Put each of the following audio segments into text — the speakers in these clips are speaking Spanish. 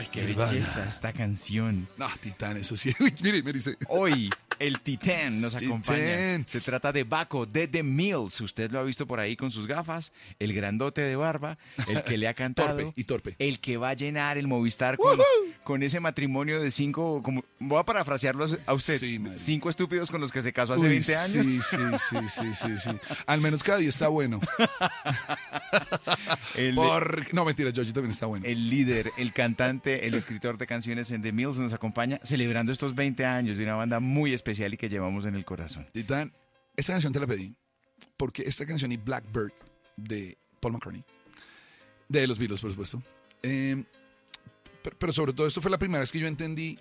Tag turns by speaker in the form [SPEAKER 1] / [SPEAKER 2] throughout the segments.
[SPEAKER 1] Ay, qué
[SPEAKER 2] Nirvana.
[SPEAKER 1] belleza esta canción.
[SPEAKER 2] No, Titán, eso sí. Uy, mire, me dice.
[SPEAKER 1] Hoy el Titán nos
[SPEAKER 2] Titán.
[SPEAKER 1] acompaña. Se trata de Baco de The Mills. Usted lo ha visto por ahí con sus gafas, el grandote de barba, el que le ha cantado.
[SPEAKER 2] Torpe y torpe.
[SPEAKER 1] El que va a llenar el Movistar con ese matrimonio de 5, como, voy a parafrasearlo a usted,
[SPEAKER 2] Sí, madre.
[SPEAKER 1] 5 estúpidos con los que se casó hace
[SPEAKER 2] Uy,
[SPEAKER 1] 20 años.
[SPEAKER 2] Sí. Al menos cada día está bueno.
[SPEAKER 1] El,
[SPEAKER 2] No, mentira, Georgie también está bueno.
[SPEAKER 1] el líder, el cantante, el escritor de canciones en The Mills nos acompaña celebrando estos 20 años de una banda muy especial y que llevamos en el corazón.
[SPEAKER 2] Titán, esta canción te la pedí porque esta canción y Blackbird de Paul McCartney, de los Beatles, por supuesto. Pero sobre todo esto fue la primera vez que yo entendí,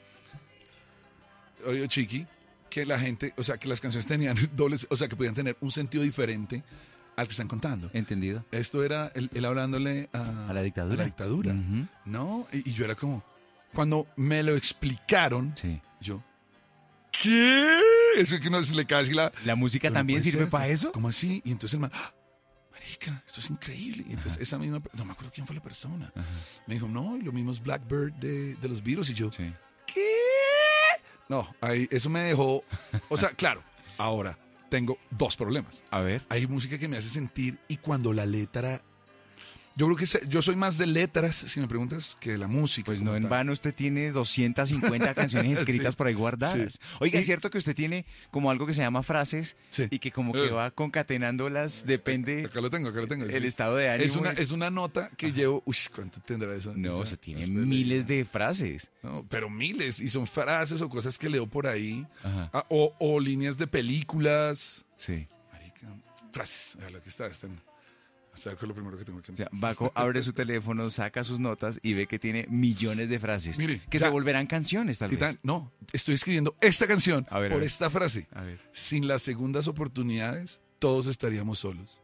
[SPEAKER 2] oye, Chiqui, que la gente, o sea, que las canciones tenían dobles, o sea, que podían tener un sentido diferente al que están contando.
[SPEAKER 1] ¿Entendido?
[SPEAKER 2] Esto era él hablándole
[SPEAKER 1] A la dictadura.
[SPEAKER 2] a la dictadura,
[SPEAKER 1] Ujú.
[SPEAKER 2] ¿no? Y yo era como, cuando me lo explicaron,
[SPEAKER 1] Sí.
[SPEAKER 2] yo, ¿qué? Eso que no se le cae así la...
[SPEAKER 1] ¿La música
[SPEAKER 2] Pero no
[SPEAKER 1] también
[SPEAKER 2] puede
[SPEAKER 1] sirve
[SPEAKER 2] ser
[SPEAKER 1] para eso?
[SPEAKER 2] ¿Cómo así? Y entonces el man, ¡ah! Marica, esto es increíble. Y entonces esa misma, no me acuerdo quién fue la persona. Me dijo, no, y lo mismo es Blackbird de los Beatles. Y yo,
[SPEAKER 1] Sí.
[SPEAKER 2] ¿qué? No, ahí, eso me dejó, o sea, claro, ahora tengo dos problemas.
[SPEAKER 1] A ver.
[SPEAKER 2] Hay música que me hace sentir y cuando la letra... Yo creo que yo soy más de letras, si me preguntas, que de la música.
[SPEAKER 1] Pues
[SPEAKER 2] como
[SPEAKER 1] no en
[SPEAKER 2] tal.
[SPEAKER 1] vano usted tiene 250 canciones escritas
[SPEAKER 2] Sí,
[SPEAKER 1] por ahí guardadas.
[SPEAKER 2] sí.
[SPEAKER 1] Oiga,
[SPEAKER 2] Y-
[SPEAKER 1] ¿es cierto que usted tiene como algo que se llama frases
[SPEAKER 2] Sí.
[SPEAKER 1] y que como que va concatenándolas, depende
[SPEAKER 2] Acá lo tengo.
[SPEAKER 1] el
[SPEAKER 2] sí.
[SPEAKER 1] estado de ánimo?
[SPEAKER 2] Es una nota que llevo... Uy, ¿cuánto tendrá eso?
[SPEAKER 1] No,
[SPEAKER 2] Esa-
[SPEAKER 1] se tiene
[SPEAKER 2] esa-
[SPEAKER 1] miles de frases.
[SPEAKER 2] No, pero miles, y son frases o cosas que leo por ahí,
[SPEAKER 1] Ajá.
[SPEAKER 2] o líneas de películas.
[SPEAKER 1] Sí.
[SPEAKER 2] Marica, frases, a la que están. O sea, que es lo primero que tengo que...
[SPEAKER 1] O sea, Baco abre su teléfono, saca sus notas y ve que tiene millones de frases.
[SPEAKER 2] Mire,
[SPEAKER 1] que
[SPEAKER 2] ya-
[SPEAKER 1] se volverán canciones, tal
[SPEAKER 2] Titán,
[SPEAKER 1] vez.
[SPEAKER 2] no, estoy escribiendo esta canción
[SPEAKER 1] A ver,
[SPEAKER 2] por
[SPEAKER 1] a ver.
[SPEAKER 2] esta frase.
[SPEAKER 1] A ver.
[SPEAKER 2] Sin las segundas oportunidades, todos estaríamos solos.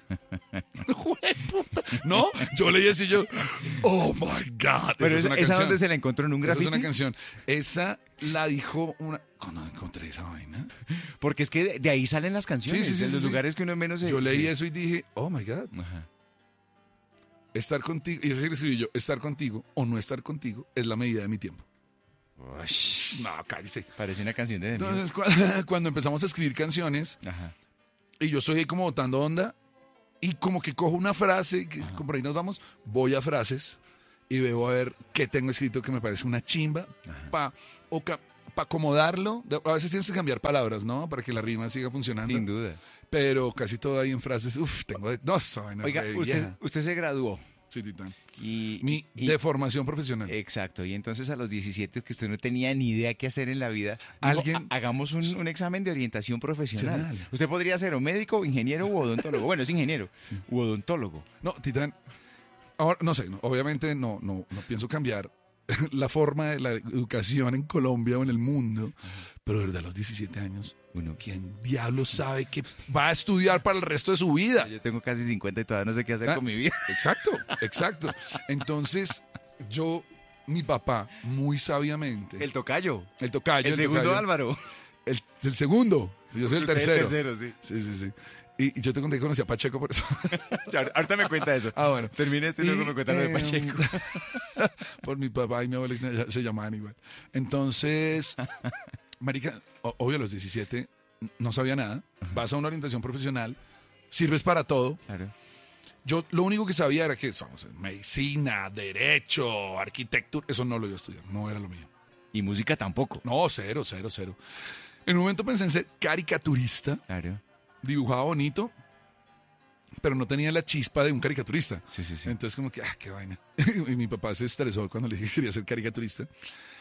[SPEAKER 2] Jueputa. No, yo leí así yo, oh my God.
[SPEAKER 1] Pero
[SPEAKER 2] Esa es una
[SPEAKER 1] esa
[SPEAKER 2] canción.
[SPEAKER 1] donde se la encontró en un
[SPEAKER 2] Esa es
[SPEAKER 1] graffiti.
[SPEAKER 2] una canción. Esa la dijo una... ¿Cuándo encontré esa vaina?
[SPEAKER 1] Porque es que de ahí salen las canciones.
[SPEAKER 2] Sí, sí, sí,
[SPEAKER 1] de los
[SPEAKER 2] sí.
[SPEAKER 1] lugares que uno menos se...
[SPEAKER 2] Yo leí
[SPEAKER 1] sí.
[SPEAKER 2] eso y dije, oh my God.
[SPEAKER 1] Ajá.
[SPEAKER 2] Estar contigo, y así le escribí yo, estar contigo o no estar contigo es la medida de mi tiempo.
[SPEAKER 1] Ush,
[SPEAKER 2] No, cállese.
[SPEAKER 1] parece una canción de The
[SPEAKER 2] Entonces,
[SPEAKER 1] Mills.
[SPEAKER 2] cuando empezamos a escribir canciones,
[SPEAKER 1] Ajá.
[SPEAKER 2] y yo estoy ahí como botando onda, y como que cojo una frase, que como por ahí nos vamos, voy a frases, y veo a ver qué tengo escrito que me parece una chimba, para acomodarlo. A veces tienes que cambiar palabras, ¿no? Para que la rima siga funcionando.
[SPEAKER 1] Sin duda.
[SPEAKER 2] Pero casi todo ahí en frases, tengo de... No, esa vaina
[SPEAKER 1] Oiga,
[SPEAKER 2] re
[SPEAKER 1] usted,
[SPEAKER 2] vieja.
[SPEAKER 1] usted se graduó.
[SPEAKER 2] Sí, Titán.
[SPEAKER 1] Y,
[SPEAKER 2] De formación profesional.
[SPEAKER 1] Exacto, y entonces a los 17 que usted no tenía ni idea qué hacer en la vida, dijo,
[SPEAKER 2] Alguien-
[SPEAKER 1] hagamos un examen de orientación profesional.
[SPEAKER 2] Profesional.
[SPEAKER 1] Usted podría ser o médico, ingeniero u odontólogo. Bueno, es ingeniero, u odontólogo.
[SPEAKER 2] No, Titán, ahora no sé, obviamente no pienso cambiar la forma de la educación en Colombia o en el mundo, pero desde los 17 años, ¿quién diablos sabe que va a estudiar para el resto de su vida?
[SPEAKER 1] Yo tengo casi 50 y todavía no sé qué hacer
[SPEAKER 2] Ah,
[SPEAKER 1] con mi vida.
[SPEAKER 2] Exacto. Entonces, mi papá, muy sabiamente,
[SPEAKER 1] El tocayo.
[SPEAKER 2] el tocayo,
[SPEAKER 1] El segundo
[SPEAKER 2] tocayo,
[SPEAKER 1] Álvaro.
[SPEAKER 2] el segundo, yo soy el
[SPEAKER 1] Usted
[SPEAKER 2] tercero.
[SPEAKER 1] sí.
[SPEAKER 2] Sí. Y yo te conté que conocí a Pacheco por eso.
[SPEAKER 1] Ahorita me cuenta eso.
[SPEAKER 2] Ah, bueno.
[SPEAKER 1] Termine este y luego me cuenta lo de Pacheco.
[SPEAKER 2] Por mi papá y mi abuela se llamaban igual. Entonces, marica, obvio a los 17 no sabía nada. Vas a una orientación profesional, sirves para todo.
[SPEAKER 1] Claro.
[SPEAKER 2] Yo lo único que sabía era que, vamos, medicina, derecho, arquitectura, eso no lo iba a estudiar, no era lo mío.
[SPEAKER 1] Y música tampoco.
[SPEAKER 2] No, cero. En un momento pensé en ser caricaturista,
[SPEAKER 1] Claro.
[SPEAKER 2] dibujaba bonito, pero no tenía la chispa de un caricaturista.
[SPEAKER 1] Sí.
[SPEAKER 2] Entonces como que, qué vaina. Y mi papá se estresó cuando le dije que quería ser caricaturista.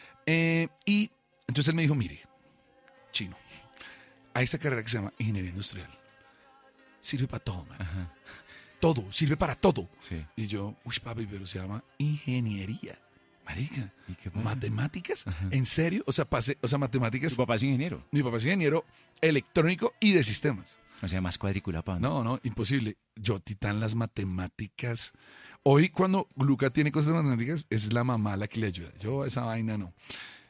[SPEAKER 2] Y entonces él me dijo, mire, chino, hay esta carrera que se llama ingeniería industrial. Sirve para todo, man.
[SPEAKER 1] Ajá.
[SPEAKER 2] Todo, sirve para todo.
[SPEAKER 1] Sí.
[SPEAKER 2] Y yo, uy, papi, pero se llama ingeniería. Marica,
[SPEAKER 1] ¿Y qué pasa?
[SPEAKER 2] ¿matemáticas? ¿En serio? O sea, matemáticas.
[SPEAKER 1] Su papá es ingeniero.
[SPEAKER 2] Mi papá es ingeniero electrónico y de sistemas.
[SPEAKER 1] O sea, más cuadriculado.
[SPEAKER 2] No, imposible. Yo, Titán, las matemáticas. Hoy, cuando Luca tiene cosas de matemáticas, es la mamá la que le ayuda. Yo, esa vaina no.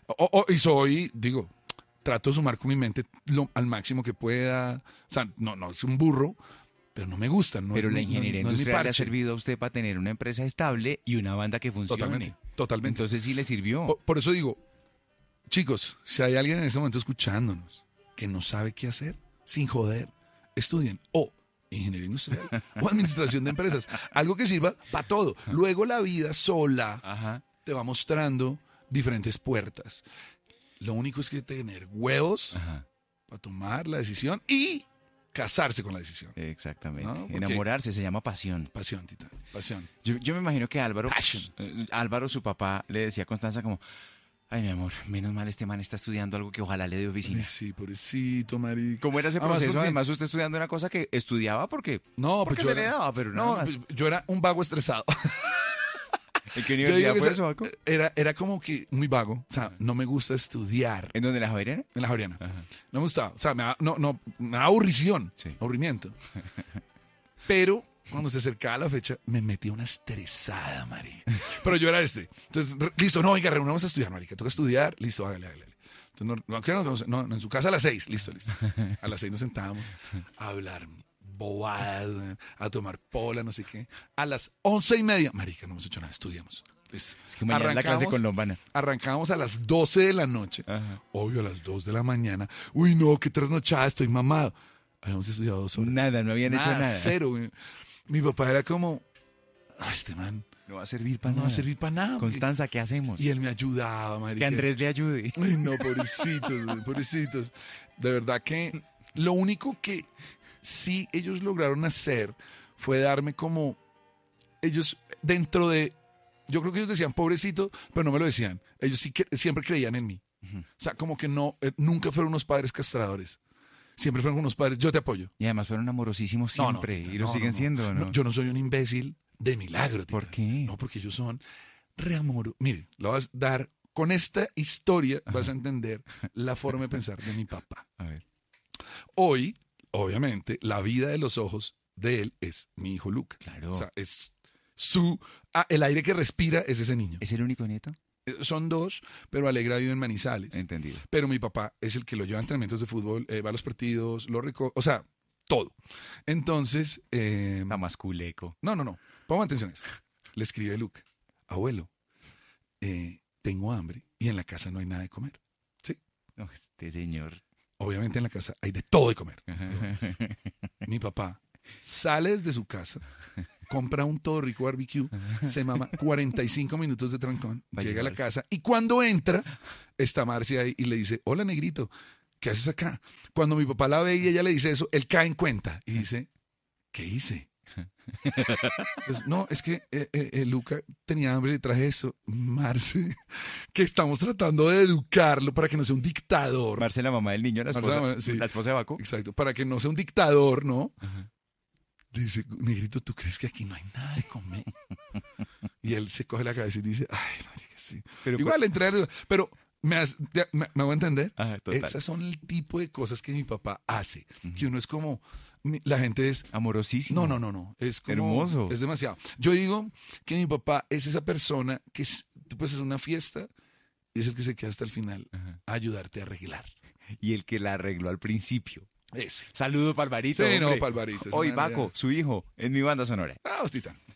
[SPEAKER 2] Y trato de sumar con mi mente al máximo que pueda. O sea, no, es un burro, pero no me gustan.
[SPEAKER 1] Pero la ingeniería
[SPEAKER 2] no es mi
[SPEAKER 1] industrial le ha
[SPEAKER 2] parche.
[SPEAKER 1] servido a usted para tener una empresa estable y una banda que funcione.
[SPEAKER 2] Totalmente.
[SPEAKER 1] Entonces sí le sirvió.
[SPEAKER 2] Por eso digo, chicos, si hay alguien en este momento escuchándonos que no sabe qué hacer, sin joder, estudien o ingeniería industrial o administración de empresas. Algo que sirva para todo. Luego la vida sola
[SPEAKER 1] Ajá.
[SPEAKER 2] te va mostrando diferentes puertas. Lo único es que tener huevos
[SPEAKER 1] Ajá.
[SPEAKER 2] para tomar la decisión y casarse con la decisión.
[SPEAKER 1] Exactamente.
[SPEAKER 2] No, porque-
[SPEAKER 1] Enamorarse se llama pasión.
[SPEAKER 2] Pasión, Tita, pasión.
[SPEAKER 1] Yo me imagino que Álvaro,
[SPEAKER 2] Passion.
[SPEAKER 1] Álvaro, su papá, le decía a Constanza como, ay, mi amor, menos mal este man está estudiando algo que ojalá le dé
[SPEAKER 2] Ay,
[SPEAKER 1] oficina.
[SPEAKER 2] sí, pobrecito, marica.
[SPEAKER 1] ¿Cómo era ese
[SPEAKER 2] Además,
[SPEAKER 1] proceso?
[SPEAKER 2] porque-
[SPEAKER 1] Además, usted estudiando una cosa que estudiaba porque,
[SPEAKER 2] No,
[SPEAKER 1] porque
[SPEAKER 2] pues
[SPEAKER 1] se le daba, pero nada
[SPEAKER 2] no,
[SPEAKER 1] más.
[SPEAKER 2] pues, yo era un vago estresado.
[SPEAKER 1] ¿En qué
[SPEAKER 2] Yo digo
[SPEAKER 1] universidad
[SPEAKER 2] que
[SPEAKER 1] fue
[SPEAKER 2] esa-
[SPEAKER 1] eso, Paco?
[SPEAKER 2] era como que muy vago. O sea, no me gusta estudiar
[SPEAKER 1] ¿En dónde, la Javeriana?
[SPEAKER 2] en la Javeriana.
[SPEAKER 1] Ajá.
[SPEAKER 2] No me gustaba. O sea, me da aburrición.
[SPEAKER 1] Sí.
[SPEAKER 2] Aburrimiento. Pero cuando se acercaba la fecha, me metí una estresada, marica. Pero yo era este. Entonces, listo, no, venga, reunamos a estudiar, marica. Toca estudiar, listo, hágale. Entonces, ¿qué nos vemos? No, en su casa a las 6, listo. A las 6 nos sentábamos a hablar bobadas, a tomar pola, no sé qué. A las 11:30, marica, no hemos hecho nada, estudiamos. Listo.
[SPEAKER 1] Es que mañana es la clase con Lombana.
[SPEAKER 2] Arrancábamos a las 12 de la noche.
[SPEAKER 1] Ajá.
[SPEAKER 2] Obvio, a las 2 de la mañana. Uy, no, qué trasnochada, estoy mamado. Habíamos estudiado 2 horas.
[SPEAKER 1] Nada, no habían hecho nada.
[SPEAKER 2] Cero, güey. Mi papá era como, este man
[SPEAKER 1] No va a servir para
[SPEAKER 2] no
[SPEAKER 1] nada.
[SPEAKER 2] va a servir para nada. güey".
[SPEAKER 1] Constanza, ¿qué hacemos?
[SPEAKER 2] Y él me ayudaba, marica.
[SPEAKER 1] Que Andrés le ayude.
[SPEAKER 2] Ay, no, pobrecitos, güey, pobrecitos. De verdad que lo único que sí ellos lograron hacer fue darme como, ellos dentro de, yo creo que ellos decían pobrecito, pero no me lo decían. Ellos sí que siempre creían en mí. O sea, como que no, nunca fueron unos padres castradores. Siempre fueron unos padres, yo te apoyo.
[SPEAKER 1] Y además fueron amorosísimos
[SPEAKER 2] No,
[SPEAKER 1] siempre.
[SPEAKER 2] tita,
[SPEAKER 1] y lo
[SPEAKER 2] no,
[SPEAKER 1] siguen
[SPEAKER 2] no.
[SPEAKER 1] siendo, ¿no?
[SPEAKER 2] No, yo no soy un imbécil de milagro, tita.
[SPEAKER 1] ¿Por qué?
[SPEAKER 2] No, porque ellos son reamoro. Mire, lo vas a dar, con esta historia vas a entender la forma de pensar de mi papá.
[SPEAKER 1] A ver.
[SPEAKER 2] Hoy, obviamente, la vida de los ojos de él es mi hijo Luca.
[SPEAKER 1] Claro.
[SPEAKER 2] O sea, es el aire que respira es ese niño.
[SPEAKER 1] ¿Es el único nieto?
[SPEAKER 2] Son dos, pero Alegra vive en Manizales.
[SPEAKER 1] Entendido.
[SPEAKER 2] Pero mi papá es el que lo lleva a entrenamientos de fútbol, va a los partidos, o sea, todo. Entonces,
[SPEAKER 1] Está más culeco.
[SPEAKER 2] no. Pongan atención a eso. Le escribe Luca, abuelo, tengo hambre y en la casa no hay nada de comer. Sí.
[SPEAKER 1] No, este señor.
[SPEAKER 2] Obviamente en la casa hay de todo de comer. Mi papá sale desde su casa, compra un todo rico barbecue, se mama 45 minutos de trancón,
[SPEAKER 1] Va a
[SPEAKER 2] llega a la
[SPEAKER 1] llevarse.
[SPEAKER 2] casa y cuando entra, está Marcia ahí y le dice, hola negrito, ¿qué haces acá? Cuando mi papá la ve y ella le dice eso, él cae en cuenta y dice, ¿qué hice? Entonces, no, es que Luca tenía hambre y le traje eso. Marce, que estamos tratando de educarlo para que no sea un dictador.
[SPEAKER 1] Marcela, mamá del niño,
[SPEAKER 2] Marcela, sí.
[SPEAKER 1] la esposa de Baco.
[SPEAKER 2] Exacto, para que no sea un dictador, ¿no? Dice, negrito, ¿tú crees que aquí no hay nada de comer? Y él se coge la cabeza y dice, ay, marica, sí.
[SPEAKER 1] Pero
[SPEAKER 2] Igual, pero me hago entender.
[SPEAKER 1] Ajá, total.
[SPEAKER 2] Esas son el tipo de cosas que mi papá hace. Que uno es como, la gente es,
[SPEAKER 1] Amorosísimo.
[SPEAKER 2] no, es como,
[SPEAKER 1] Hermoso.
[SPEAKER 2] es demasiado. Yo digo que mi papá es esa persona que pues es una fiesta y es el que se queda hasta el final
[SPEAKER 1] Ajá.
[SPEAKER 2] a ayudarte a arreglar.
[SPEAKER 1] Y el que la arregló al principio.
[SPEAKER 2] Ese.
[SPEAKER 1] Saludo para Alvarito.
[SPEAKER 2] Sí, no,
[SPEAKER 1] hombre.
[SPEAKER 2] para Alvarito.
[SPEAKER 1] Hoy
[SPEAKER 2] Es una
[SPEAKER 1] Baco, su hijo, en mi banda sonora.
[SPEAKER 2] Ah, hostita.